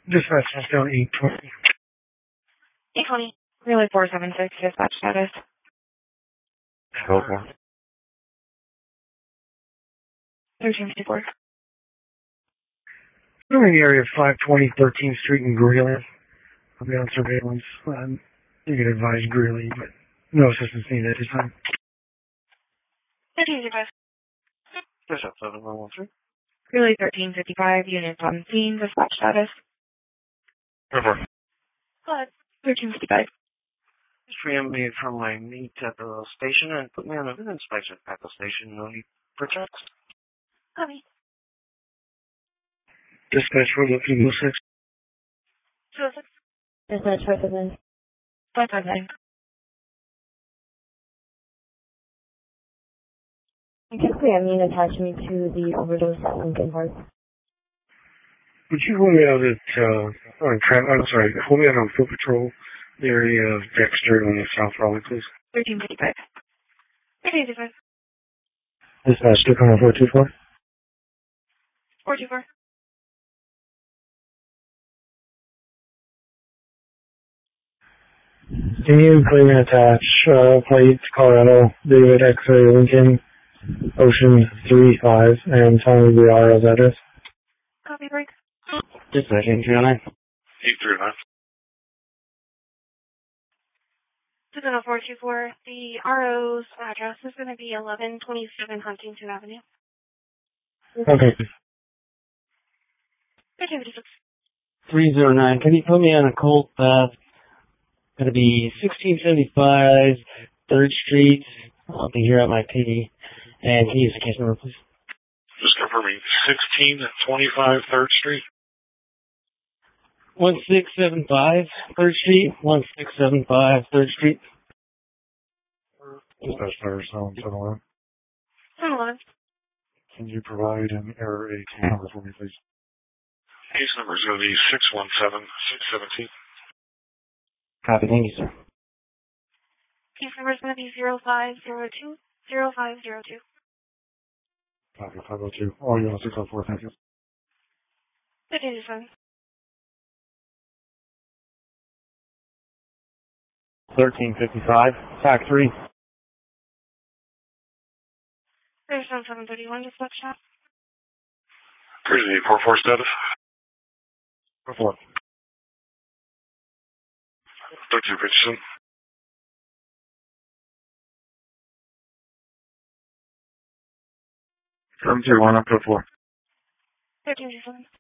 Dispatch Touchdown 820. 820. Relay 476, dispatch status. Go for it. 1354. We're in the area of 520 13th Street in Greeley. I'll be on surveillance. You can advise Greeley, but no assistance needed at this time. 1355. Bishop 7113. Relay 1355, units on scene, dispatch status. Go for it. 1355. Just preempt me from my meet at the station and put me on an inspection at the station. No need for text. Copy. Dispatch for the 206. 206. Dispatch 559. 559. Typically, I mean, attach me to the overdose at Lincoln Park. Would you hold me out at, hold me out on foot patrol, the area of Dexter on the South Raleigh, please? 1355. 1355. Dispatch, stick on 424. 424. Can you please attach plates Colorado, David X-ray Lincoln, Ocean 35, and tell me the RO's address? Copy break. Dispatch 839. 839. 70424. The RO's address is going to be 1127 Huntington Avenue. Okay. 1356. 309. Can you put me on a cold bath? Going to be 1675 3rd Street. I'll be here at my PD. And can you use the case number, please? Just confirming 1625 3rd Street. 1675 3rd Street. 1675 3rd Street. Dispatch Fire Sound 711. 711. Can you provide an error 18 number for me, please? Case number is going to be 617 617. Copy. Thank you, sir. Case number is going to be 0502 0502. Copy, 502. Oh, you're on 604, thank you. 1357. 1355. TAC 3. There's 731 dispatch shop. Crazy 44 status. 4. 32 Richardson. 721 up to 4. 1327.